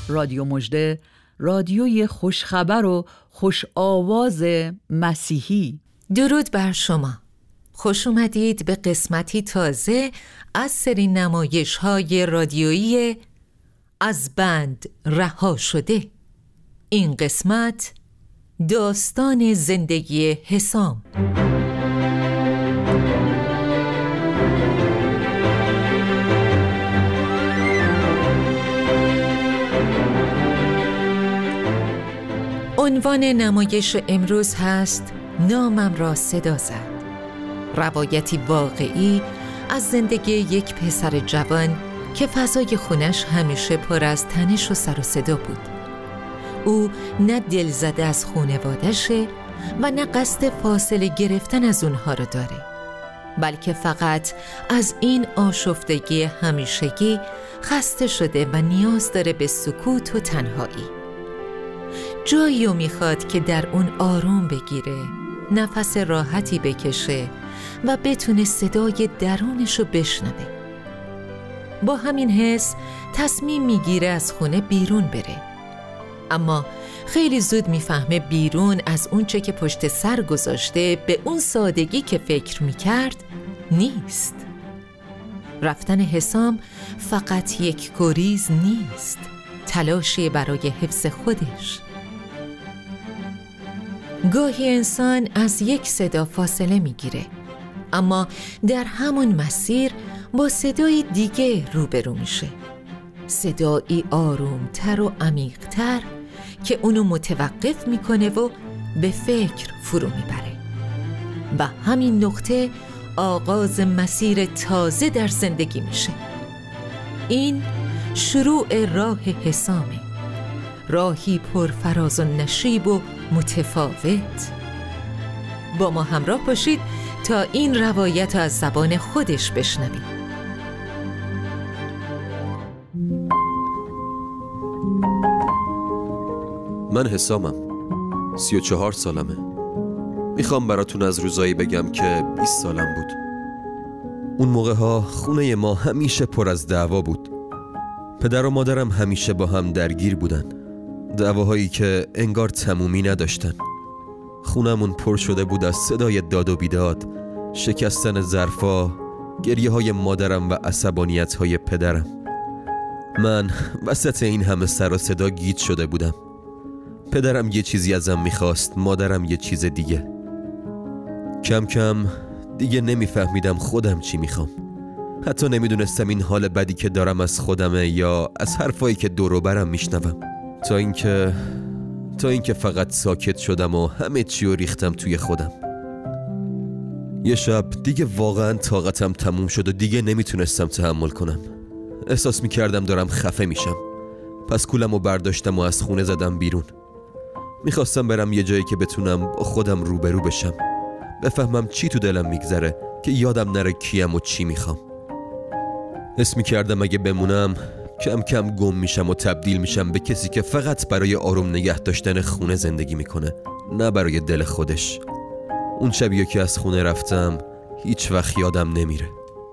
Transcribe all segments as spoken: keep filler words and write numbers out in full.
رادیو مژده، رادیوی خوشخبر و خوش آواز مسیحی. درود بر شما. خوش اومدید به قسمتی تازه از سری نمایش‌های رادیویی از بند رها شده. این قسمت داستان زندگی حسام. عنوان نمایش امروز هست نامم را صدا زد. روایتی واقعی از زندگی یک پسر جوان که فضای خونش همیشه پر از تنش و سر و صدا بود. او نه دلزده از خانواده‌شه و نه قصد فاصله گرفتن از اونها رو داره، بلکه فقط از این آشفتگی همیشگی خسته شده و نیاز داره به سکوت و تنهایی. جایی رو میخواد که در اون آروم بگیره، نفس راحتی بکشه و بتونه صدای درونشو بشنوه. با همین حس تصمیم میگیره از خونه بیرون بره، اما خیلی زود میفهمه بیرون از اونچه که پشت سر گذاشته به اون سادگی که فکر میکرد نیست. رفتن حسام فقط یک گریز نیست، تلاشی برای حفظ خودش. گاهی انسان از یک صدا فاصله میگیره، اما در همون مسیر با صدای دیگه روبرو میشه، صدایی آرومتر و عمیق‌تر که اونو متوقف میکنه و به فکر فرو میبره. و همین نقطه آغاز مسیر تازه در زندگی میشه. این شروع راه حسامه، راهی پر فراز و نشیب و متفاوت. با ما همراه باشید تا این روایت از زبان خودش بشنوید. من حسامم، سی و چهار سالمه. میخوام براتون از روزایی بگم که بیست سالم بود. اون موقع ها خونه ما همیشه پر از دعوا بود. پدر و مادرم همیشه با هم درگیر بودن، دعواهایی که انگار تمومی نداشتن. خونمون پر شده بود از صدای داد و بیداد، شکستن ظرفا، گریه های مادرم و عصبانیت های پدرم. من وسط این همه سر و صدا گیج شده بودم. پدرم یه چیزی ازم میخواست، مادرم یه چیز دیگه. کم کم دیگه نمیفهمیدم خودم چی میخوام. حتی نمیدونستم این حال بدی که دارم از خودمه یا از حرفایی که دور و برم میشنوم. تا اینکه تا اینکه فقط ساکت شدم و همه چی رو ریختم توی خودم. یه شب دیگه واقعا طاقتم تموم شد و دیگه نمیتونستم تحمل کنم. احساس میکردم دارم خفه میشم. پس کولم رو برداشتم و از خونه زدم بیرون. میخواستم برم یه جایی که بتونم با خودم روبرو بشم، بفهمم چی تو دلم میگذره، که یادم نره کیم و چی میخوام. حس میکردم اگه بمونم کم کم گم میشم و تبدیل میشم به کسی که فقط برای آروم نگه داشتن خونه زندگی میکنه، نه برای دل خودش. اون شبیه که از خونه رفتم هیچ وقت یادم نمیره.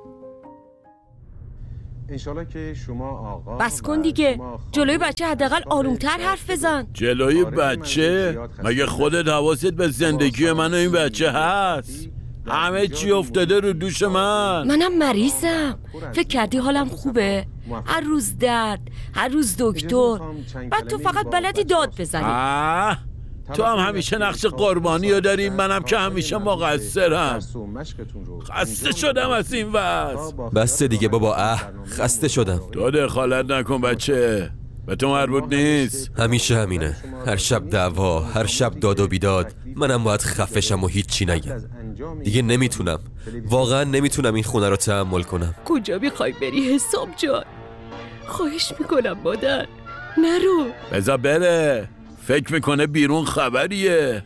بس کن دیگه، جلوی بچه حداقل آرومتر حرف بزن. جلوی بچه؟ مگه خودت حواست به زندگی من و این بچه هست؟ همه چی افتاده رو دوش من. منم مریضم، فکر کردی حالم خوبه؟ هر روز درد، هر روز دکتر، بعد تو فقط بلدی داد بزنی. آه، تو هم همیشه نقش قربانی رو داری، منم که همیشه مقصرم. خسته شدم از این وضع. بسته دیگه بابا، اه خسته شدم. تو دخالت نکن بچه، به تو مربوط نیست. همیشه همینه، هر شب دعوا، هر شب داد و بیداد. منم باید خفشم و هیچ چی نگم. دیگه نمیتونم، واقعا نمیتونم این خونه رو تحمل کنم. کجا میخوای بری حسام جان؟ خواهش میکنم مادر نرو. بذار بره، فکر میکنه بیرون خبریه.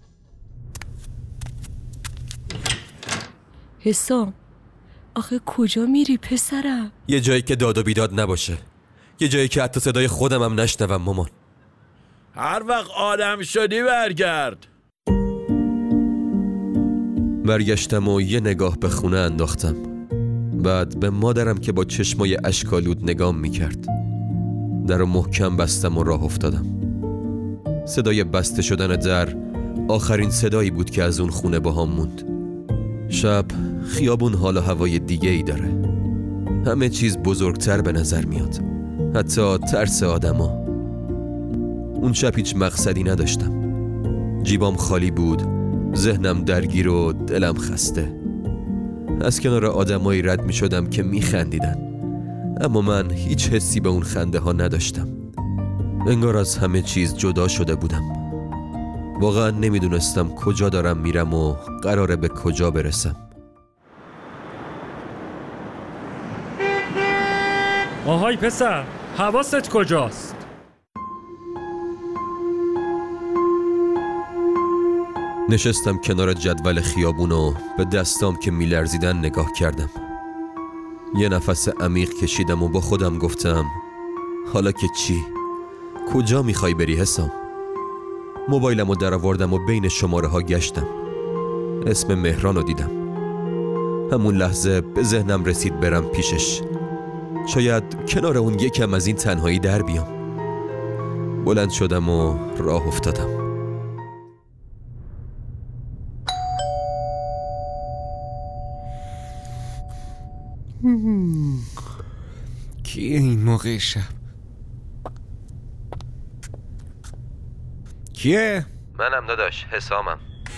حسام آخه کجا میری پسرم؟ یه جایی که داد و بیداد نباشه، یه جایی که حتی صدای خودم هم نشنوم مامان. هر وقت آدم شدی برگرد. برگشتم و یه نگاه به خونه انداختم، بعد به مادرم که با چشمای اشکالود نگام میکرد. در رو محکم بستم و راه افتادم. صدای بسته شدن در آخرین صدایی بود که از اون خونه باهام موند. شب خیابون حال و هوای دیگه ای داره. همه چیز بزرگتر به نظر میاد، حتی ترس آدما. اون شب هیچ مقصدی نداشتم. جیبام خالی بود، ذهنم درگیر و دلم خسته. از کنار آدمایی رد می شدم که می خندیدن، اما من هیچ حسی به اون خنده ها نداشتم. انگار از همه چیز جدا شده بودم. واقعا نمیدونستم کجا دارم میرم و قراره به کجا برسم. آهای پسر، حواست کجاست؟ نشستم کنار جدول خیابون و به دستام که میلرزیدن نگاه کردم. یه نفس عمیق کشیدم و با خودم گفتم حالا که چی؟ کجا میخوای بری حسام؟ موبایلمو در آوردم و بین شماره ها گشتم. اسم مهران رو دیدم. همون لحظه به ذهنم رسید برم پیشش. شاید کنار اون یکم از این تنهایی در بیام. بلند شدم و راه افتادم. کیه این موقع شب؟ کیه؟ منم داداش، حسامم.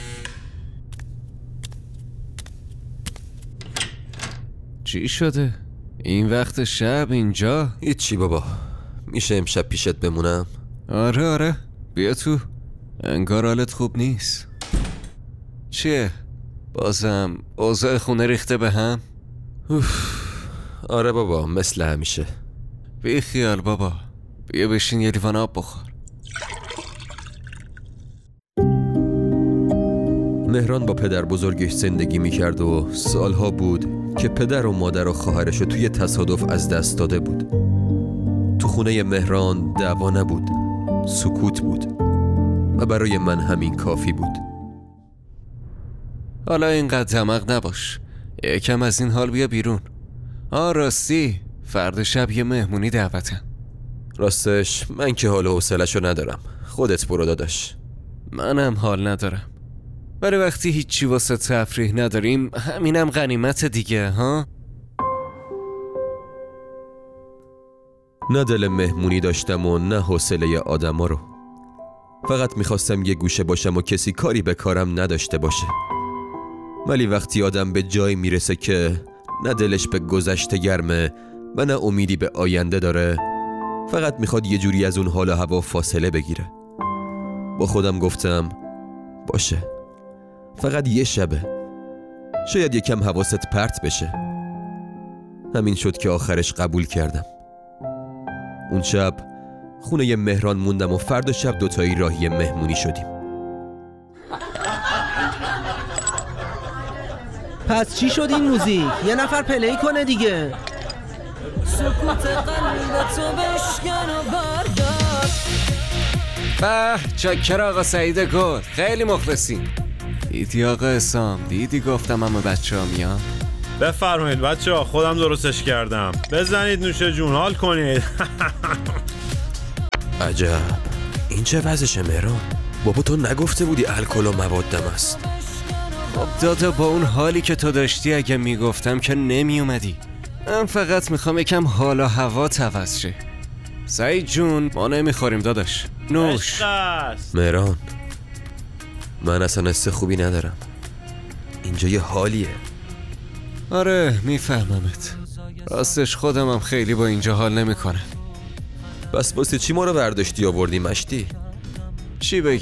چی شده؟ این وقت شب اینجا؟ هیچی بابا، میشه امشب پیشت بمونم؟ آره آره، بیا تو. انگار حالت خوب نیست. چیه؟ بازم اوضاع خونه ریخته به هم؟ اوف. آره بابا، مثل همیشه. بی خیال بابا، بیا بشین یه لیوان آب بخور. مهران با پدر بزرگش زندگی میکرد و سالها بود که پدر و مادر و خواهرشو توی تصادف از دست داده بود. تو خونه مهران دعوا نبود، سکوت بود و برای من همین کافی بود. حالا اینقدر دماغ نباش، یکم از این حال بیا بیرون. آه راستی، فردا شب یه مهمونی دعوتم. راستش من که حال و حوصله‌شو ندارم، خودت برو داداش. منم حال ندارم، ولی وقتی هیچی واسه تفریح نداریم همینم غنیمت دیگه ها. نه دل مهمونی داشتم و نه حوصله آدما رو. فقط میخواستم یه گوشه باشم و کسی کاری به کارم نداشته باشه. ولی وقتی آدم به جایی میرسه که نه دلش به گذشته گرمه و نه امیدی به آینده داره، فقط میخواد یه جوری از اون حال و هوا فاصله بگیره. با خودم گفتم باشه، فقط یه شبه، شاید یکم حواست پرت بشه. همین شد که آخرش قبول کردم. اون شب خونه مهران موندم و فردا شب دوتایی راهی مهمونی شدیم. پس چی شد این موزیک؟ یه نفر پلی کنه دیگه. سکوت قلب تو بشکن و برگرد. به چاکر آقا سعید گل، خیلی مخلصیم. دیدی آقا حسام، دیدی گفتم همه بچه ها میان. بفرمایید بچه ها، خودم درستش کردم. بزنید نوش جون، حال کنید. عجب، این چه وضعشه مهران؟ بابا تو نگفته بودی الکل و موادم است؟ خب دادا، با اون حالی که تو داشتی اگه میگفتم که نمی اومدی. من فقط میخوام یکم حال و هوا عوض شه. سعید جون، ما نمیخوریم داداش، نوش. مهران، من اصلا حس خوبی ندارم. اینجا یه حالیه. آره میفهممت، راستش خودم هم خیلی با اینجا حال نمیکنم. بس واسه چی ما رو برداشتی آوردی مشتی؟ چی بگی؟